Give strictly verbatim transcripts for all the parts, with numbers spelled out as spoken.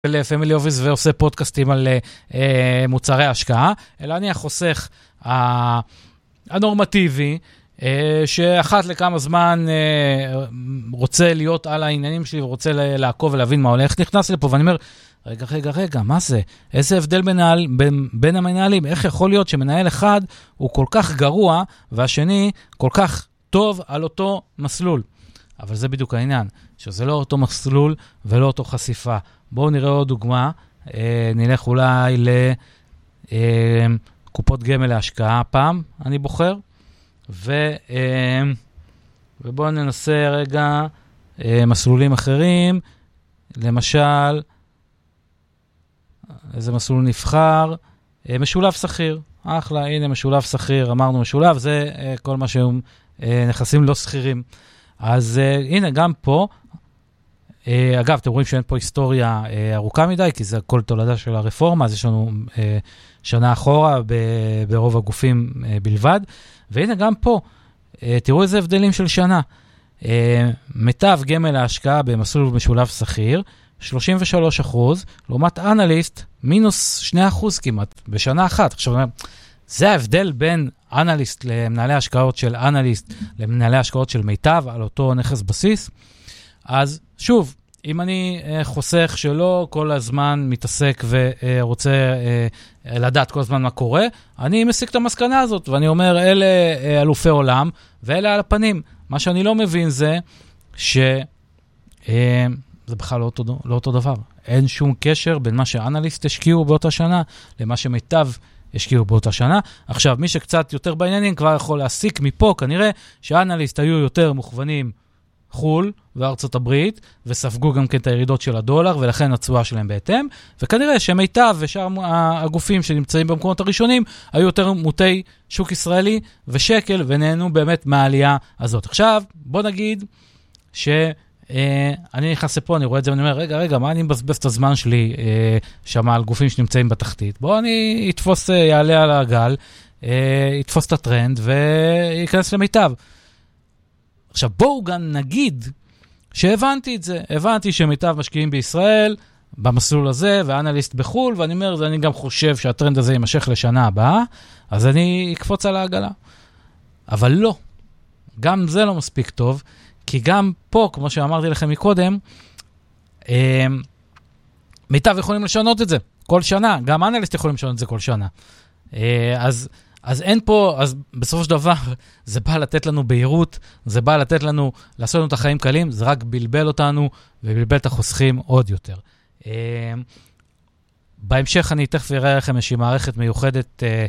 לפמילי אופיס ועושה פודקאסטים על אה, מוצרי השקעה, אלא אני החוסך ה- הנורמטיבי, אה, שאחת לכמה זמן אה, רוצה להיות על העניינים שלי, ורוצה לעקוב ולהבין מה הולך, נכנס לפה ואני אומר, רגע, רגע, רגע, מה זה? איזה הבדל בין, בין, בין המנהלים? איך יכול להיות שמנהל אחד הוא כל כך גרוע, והשני כל כך טוב על אותו מסלול? אבל זה בדיוק העניין, שזה לא אותו מסלול ולא אותו חשיפה. בואו נראה עוד דוגמה, אה, נלך אולי לקופות גמל להשקעה פעם, אני בוחר, ו, אה, ובואו ננסה רגע אה, מסלולים אחרים, למשל, איזה מסלול נבחר, אה, משולב שכיר, אחלה, הנה משולב שכיר, אמרנו משולב, זה אה, כל מה שהם אה, נכסים לא שכירים. אז uh, הנה, גם פה, uh, אגב, אתם רואים שאין פה היסטוריה uh, ארוכה מדי, כי זה כל תולדה של הרפורמה, אז יש לנו uh, שנה אחורה ב- ברוב הגופים uh, בלבד, והנה גם פה, uh, תראו איזה הבדלים של שנה. Uh, מיטב גמל ההשקעה במסלול משולב שכיר, שלושים ושלושה אחוז, לעומת אנליסט, מינוס שני אחוז כמעט, בשנה אחת. עכשיו, זה ההבדל בין אנליסט למנהלי השקעות של אנליסט, למנהלי השקעות של מיטב, על אותו נכס בסיס. אז שוב, אם אני חוסך שלא כל הזמן מתעסק ורוצה לדעת כל הזמן מה קורה, אני מסיק את המסקנה הזאת, ואני אומר, אלה אלופי עולם, ואלה על הפנים. מה שאני לא מבין זה, שזה בכלל לא אותו, לא אותו דבר. אין שום קשר בין מה שאנליסט השקיעו באותה שנה, למה שמיטב השקיעו באותה שנה. עכשיו, מי שקצת יותר בעניינים כבר יכול להסיק מפה, כנראה שהאנליסט היו יותר מוכוונים חול וארצות הברית, וספגו גם כן את הירידות של הדולר, ולכן התשואה שלהם בהתאם, וכנראה שמיטב ושאר הגופים שנמצאים במקומות הראשונים, היו יותר מוטי שוק ישראלי ושקל, ונהנו באמת מהעלייה הזאת. עכשיו, בוא נגיד ש... Uh, אני נכנס לפה, אני רואה את זה ואני אומר, רגע, רגע, מה אני מבזבז את הזמן שלי uh, שמה על גופים שנמצאים בתחתית? בוא אני אתפוס, uh, יעלה על הגל, uh, יתפוס את הטרנד וייכנס למיטב. עכשיו, בואו גם נגיד שהבנתי את זה. הבנתי שמיטב משקיעים בישראל, במסלול הזה, ואנליסט בחול, ואני אומר, אני גם חושב שהטרנד הזה יימשך לשנה הבאה, אז אני אקפוץ על העגלה. אבל לא. גם זה לא מספיק טוב, כי גם פה, כמו שאמרתי לכם מקודם, אה, מיטב יכולים לשנות את זה כל שנה, גם אנליסט יכולים לשנות את זה כל שנה. אה, אז, אז אין פה, אז בסופו של דבר, זה בא לתת לנו בהירות, זה בא לתת לנו, לעשות לנו את החיים קלים, זה רק בלבל אותנו, ובלבל את החוסכים עוד יותר. אה, בהמשך אני תכף אראה לכם איזושהי מערכת מיוחדת, אה,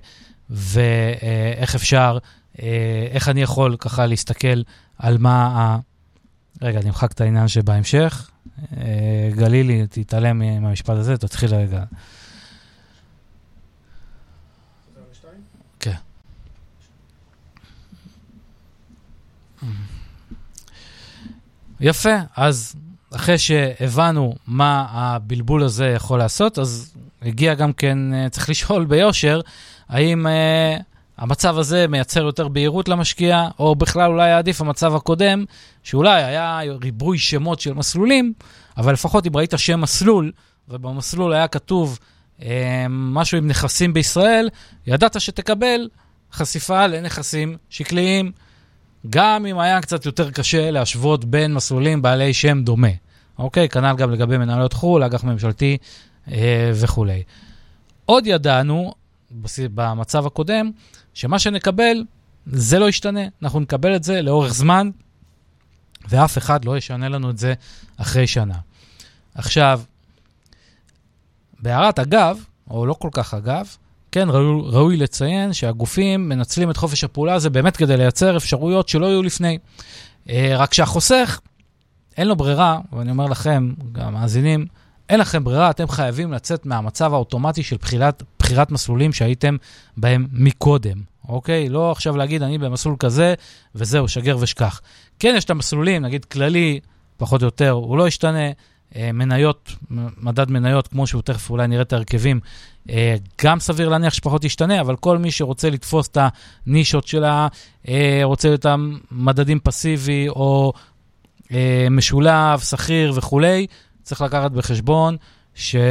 ואיך אפשר, אה, איך אני יכול ככה להסתכל על מה ה... רגע, נמחק את העניין שבהמשך. גלילי, תתעלם מהמשפט הזה, תתחיל רגע. כן. יפה, אז אחרי שהבנו מה הבלבול הזה יכול לעשות, אז הגיע גם כן, צריך לשאול ביושר, האם... המצב הזה מייצר יותר בהירות למשקיע, או בכלל אולי עדיף המצב הקודם, שאולי היה ריבוי שמות של מסלולים, אבל לפחות אם ראית שם מסלול, ובמסלול היה כתוב אה, משהו עם נכסים בישראל, ידעת שתקבל חשיפה לנכסים שקליים, גם אם היה קצת יותר קשה להשוות בין מסלולים בעלי שם דומה. אוקיי, כנ"ל גם לגבי מנהלות חו"ל, אג"ח ממשלתי אה, וכו'. עוד ידענו, במצב הקודם, שמה שנקבל, זה לא ישתנה. אנחנו נקבל את זה לאורך זמן, ואף אחד לא ישנה לנו את זה אחרי שנה. עכשיו, בהערת אגב, או לא כל כך אגב, כן, ראוי, ראוי לציין שהגופים מנצלים את חופש הפעולה הזה באמת כדי לייצר אפשרויות שלא יהיו לפני. רק שהחוסך, אין לו ברירה, ואני אומר לכם, גם מאזינים, אין לכם ברירה, אתם חייבים לצאת מהמצב האוטומטי של בחירת, בחירת מסלולים שהייתם בהם מקודם. אוקיי? לא עכשיו להגיד, אני במסלול כזה, וזהו, שגר ושכח. כן, יש את המסלולים, נגיד כללי, פחות או יותר, הוא לא ישתנה, מניות, מדד מניות, כמו שהוא תכף אולי נראה את הרכבים, גם סביר להניח שפחות ישתנה, אבל כל מי שרוצה לתפוס את הנישות שלה, רוצה את המדדים פסיבי, או משולב, שכיר וכולי, צריך לקחת בחשבון ש...